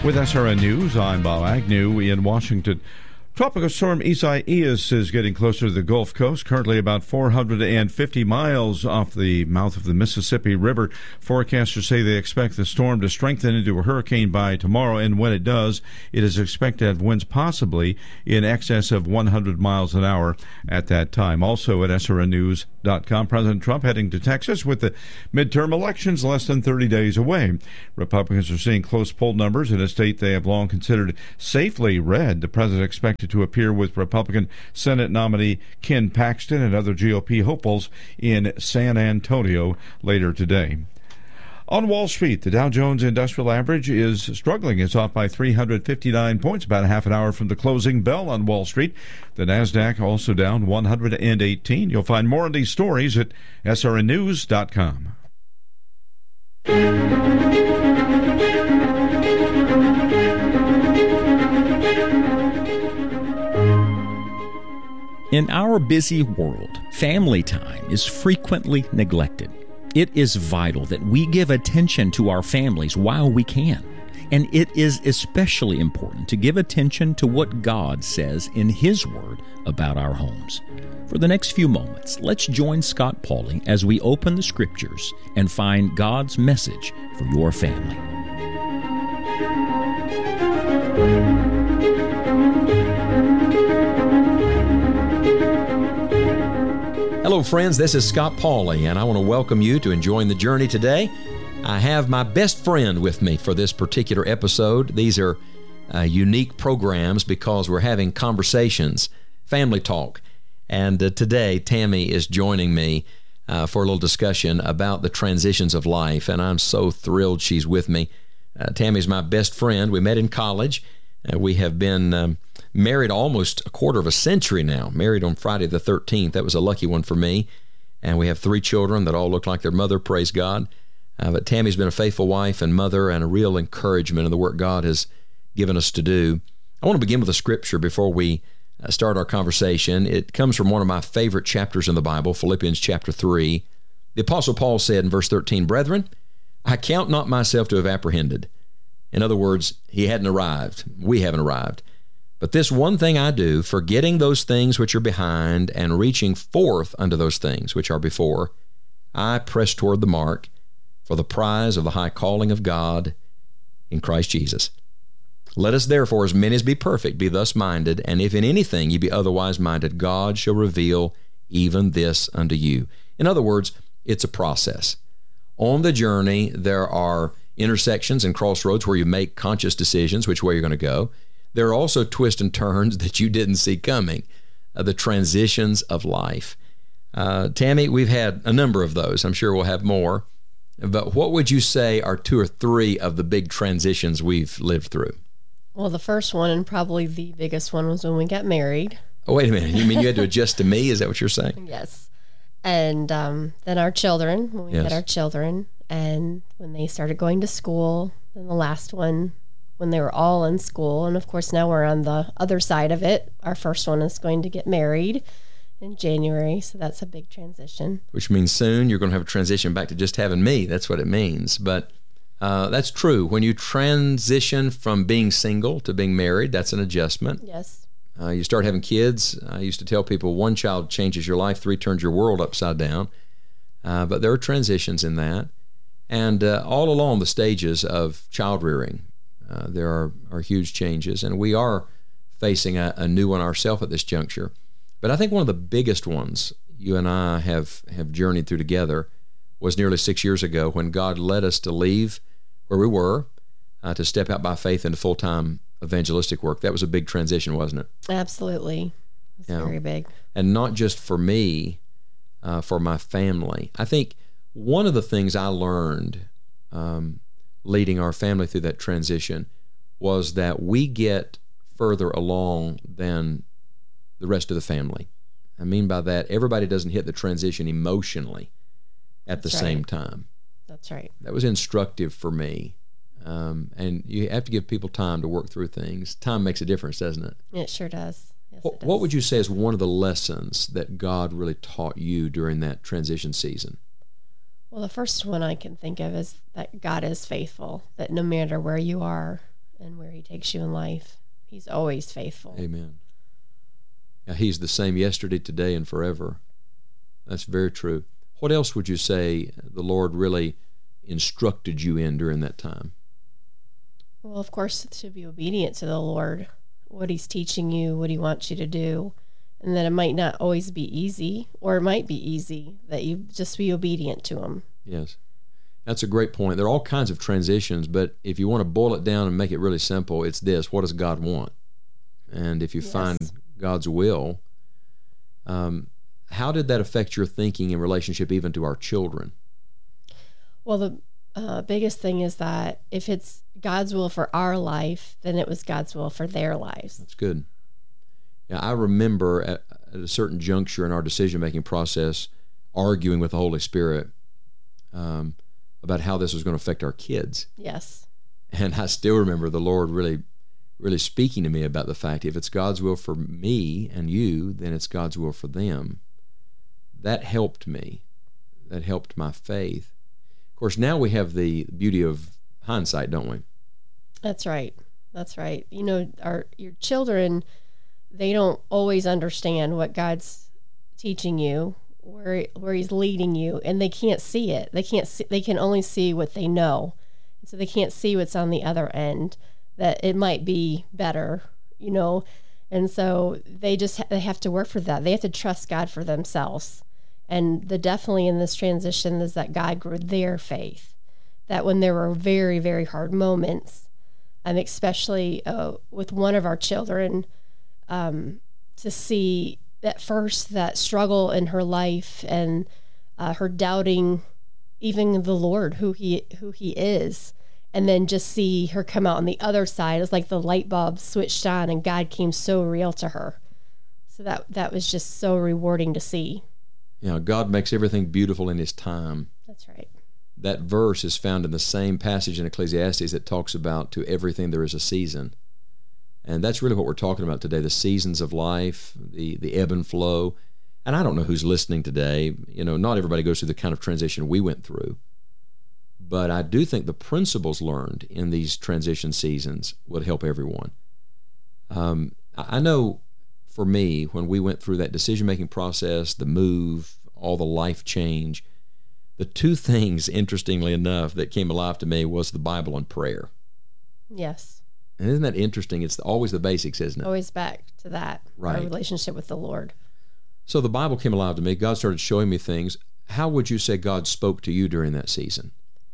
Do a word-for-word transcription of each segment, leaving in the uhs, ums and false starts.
With S R N News, I'm Bob Agnew in Washington. Tropical storm Isaias is getting closer to the Gulf Coast, currently about four hundred fifty miles off the mouth of the Mississippi River. Forecasters say they expect the storm to strengthen into a hurricane by tomorrow, and when it does, it is expected to have winds possibly in excess of one hundred miles an hour at that time. Also at S R N news dot com, President Trump heading to Texas with the midterm elections less than thirty days away. Republicans are seeing close poll numbers in a state they have long considered safely red. The president expected to appear with Republican Senate nominee Ken Paxton and other G O P hopefuls in San Antonio later today. On Wall Street, the Dow Jones Industrial Average is struggling. It's off by three hundred fifty-nine points, about a half an hour from the closing bell on Wall Street. The NASDAQ also down one hundred eighteen. You'll find more of these stories at S R N news dot com. In our busy world, family time is frequently neglected. It is vital that we give attention to our families while we can. And it is especially important to give attention to what God says in His Word about our homes. For the next few moments, let's join Scott Pauley as we open the Scriptures and find God's message for your family. Hello, friends. This is Scott Pauley, and I want to welcome you to enjoying the journey today. I have my best friend with me for this particular episode. These are uh, unique programs because we're having conversations, family talk. And uh, today, Tammy is joining me uh, for a little discussion about the transitions of life, and I'm so thrilled she's with me. Uh, Tammy's my best friend. We met in college. Uh, we have been um, married almost a quarter of a century now, married on Friday the thirteenth. That was a lucky one for me. And we have three children that all look like their mother, praise God. Uh, but Tammy's been a faithful wife and mother and a real encouragement in the work God has given us to do. I want to begin with a scripture before we uh, start our conversation. It comes from one of my favorite chapters in the Bible, Philippians chapter three. The Apostle Paul said in verse thirteen, "Brethren, I count not myself to have apprehended." In other words, he hadn't arrived. We haven't arrived. "But this one thing I do, forgetting those things which are behind and reaching forth unto those things which are before, I press toward the mark for the prize of the high calling of God in Christ Jesus. Let us therefore, as many as be perfect, be thus minded, and if in anything ye be otherwise minded, God shall reveal even this unto you." In other words, it's a process. On the journey, there are intersections and crossroads where you make conscious decisions which way you're going to go. There are also twists and turns that you didn't see coming, uh, the transitions of life. Uh, Tammy, we've had a number of those. I'm sure we'll have more. But what would you say are two or three of the big transitions we've lived through? Well, the first one, and probably the biggest one, was when we got married. Oh, wait a minute. You mean you had to adjust to me? Is that what you're saying? Yes. And um, then our children, when we Yes. had our children, and when they started going to school, and the last one, when they were all in school. And of course, now we're on the other side of it. Our first one is going to get married in January, so that's a big transition. Which means soon you're going to have a transition back to just having me. That's what it means. But uh, that's true. When you transition from being single to being married, that's an adjustment. Yes. Uh, you start having kids. I used to tell people one child changes your life, three turns your world upside down. Uh, but there are transitions in that. And uh, all along the stages of child rearing, uh, there are, are huge changes. And we are facing a, a new one ourselves at this juncture. But I think one of the biggest ones you and I have, have journeyed through together was nearly six years ago when God led us to leave where we were uh, to step out by faith into full-time evangelistic work. That was a big transition, wasn't it? Absolutely. It's Yeah. very big. And not just for me, uh, for my family. I think one of the things I learned um, leading our family through that transition was that we get further along than the rest of the family. I mean by that, everybody doesn't hit the transition emotionally at the That's same right. time. That's right. That was instructive for me. Um, and you have to give people time to work through things. Time makes a difference, doesn't it? It sure does. Yes, What, it does. what would you say is one of the lessons that God really taught you during that transition season? Well, the first one I can think of is that God is faithful, that no matter where you are and where he takes you in life. He's always faithful. Amen. Yeah, he's the same yesterday, today, and forever. That's very true. What else would you say the Lord really instructed you in during that time? Well, of course, to be obedient to the Lord, what he's teaching you, what he wants you to do, and that it might not always be easy, or it might be easy, that you just be obedient to him. Yes. That's a great point. There are all kinds of transitions, but if you want to boil it down and make it really simple, it's this: what does God want? And if you yes. find God's will, um, how did that affect your thinking in relationship even to our children? Well, the uh, biggest thing is that if it's God's will for our life, then it was God's will for their lives. That's good. Yeah, I remember at, at a certain juncture in our decision-making process arguing with the Holy Spirit um, about how this was going to affect our kids. Yes. And I still remember the Lord really, really speaking to me about the fact, if it's God's will for me and you, then it's God's will for them. That helped me. That helped my faith. Of course, now we have the beauty of hindsight, don't we? That's right. That's right. You know, our your children, they don't always understand what God's teaching you, where where he's leading you, and they can't see it. They can't see, they can only see what they know. So they can't see what's on the other end, that it might be better, you know. And so they just they have to work for that. They have to trust God for themselves. And the definitely in this transition is that God grew their faith. That when there were very, very hard moments, and especially uh, with one of our children, um, to see at first that struggle in her life and uh, her doubting even the Lord, who he who he is, and then just see her come out on the other side. It's like the light bulb switched on and God came so real to her. So that that was just so rewarding to see. You know, God makes everything beautiful in his time. That's right. That verse is found in the same passage in Ecclesiastes that talks about to everything there is a season. And that's really what we're talking about today, the seasons of life, the, the ebb and flow. And I don't know who's listening today. You know, not everybody goes through the kind of transition we went through. But I do think the principles learned in these transition seasons would help everyone. Um, I know for me, when we went through that decision-making process, the move, all the life change, the two things, interestingly enough, that came alive to me was the Bible and prayer. Yes. And isn't that interesting? It's always the basics, isn't it? Always back to that, right. Our relationship with the Lord. So the Bible came alive to me. God started showing me things. How would you say God spoke to you during that season?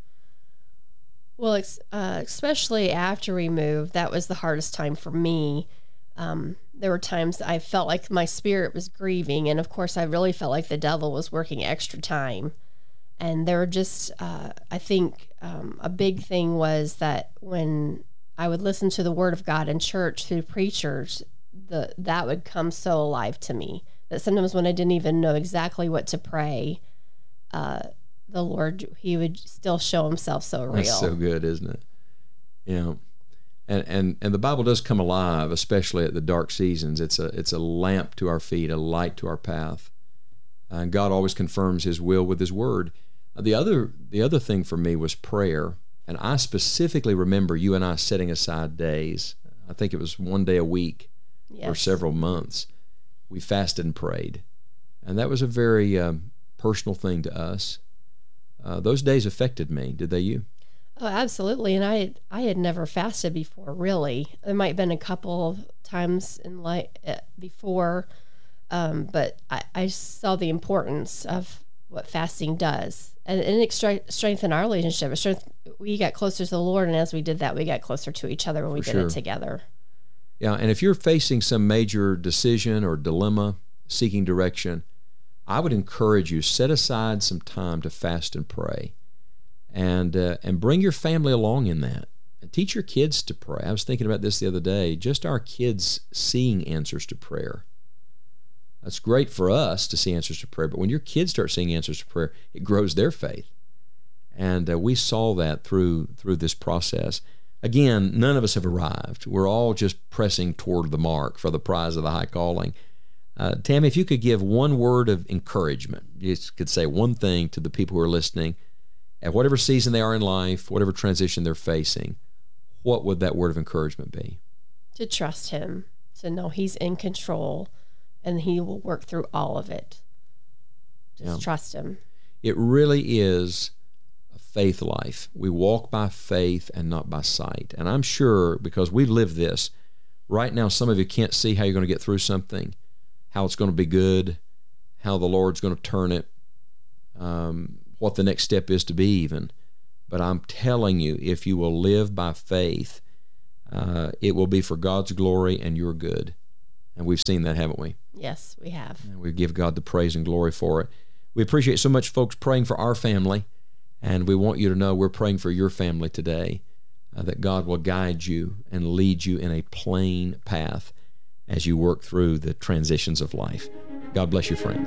Well, uh, especially after we moved, that was the hardest time for me. Um, there were times I felt like my spirit was grieving, and of course I really felt like the devil was working extra time. And there were just, uh, I think um, a big thing was that when I would listen to the Word of God in church through preachers, the that would come so alive to me, that sometimes when I didn't even know exactly what to pray, uh, the Lord, he would still show himself so real. That's so good, isn't it? Yeah. And, and and the Bible does come alive, especially at the dark seasons. It's a it's a lamp to our feet, a light to our path. And God always confirms his will with his word. The other the other thing for me was prayer. And I specifically remember you and I setting aside days. I think it was one day a week yes. for several months. We fasted and prayed. And that was a very um, personal thing to us. Uh, those days affected me. Did they you? Oh, absolutely. And I had, I had never fasted before, really. There might have been a couple of times in life before, um, but I, I saw the importance of what fasting does. And, and it stre- strengthened our relationship. It strength, we got closer to the Lord, and as we did that, we got closer to each other when we For did sure. it together. Yeah, and if you're facing some major decision or dilemma, seeking direction, I would encourage you, set aside some time to fast and pray. And uh, and bring your family along in that. And teach your kids to pray. I was thinking about this the other day. Just our kids seeing answers to prayer. That's great for us to see answers to prayer. But when your kids start seeing answers to prayer, it grows their faith. And uh, we saw that through through this process. Again, none of us have arrived. We're all just pressing toward the mark for the prize of the high calling. Uh, Tammy, if you could give one word of encouragement, you could say one thing to the people who are listening, at whatever season they are in life, whatever transition they're facing, what would that word of encouragement be? To trust him, to know he's in control and he will work through all of it. Just yeah. trust him. It really is a faith life. We walk by faith and not by sight. And I'm sure, because we've lived this, right now some of you can't see how you're going to get through something, how it's going to be good, how the Lord's going to turn it, um, what the next step is to be even. But I'm telling you, if you will live by faith, uh, it will be for God's glory and your good. And we've seen that, haven't we? Yes, we have. And we give God the praise and glory for it. We appreciate so much folks praying for our family, and we want you to know we're praying for your family today, uh, that God will guide you and lead you in a plain path as you work through the transitions of life. God bless you, friends.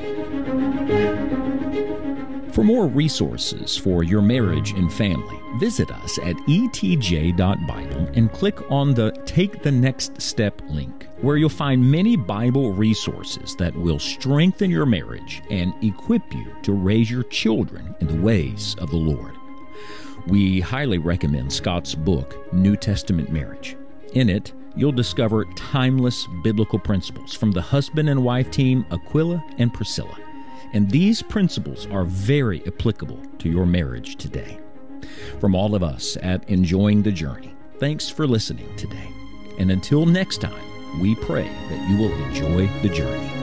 For more resources for your marriage and family, visit us at e t j dot bible and click on the Take the Next Step link, where you'll find many Bible resources that will strengthen your marriage and equip you to raise your children in the ways of the Lord. We highly recommend Scott's book, New Testament Marriage. In it, you'll discover timeless biblical principles from the husband and wife team Aquila and Priscilla. And these principles are very applicable to your marriage today. From all of us at Enjoying the Journey, thanks for listening today. And until next time, we pray that you will enjoy the journey.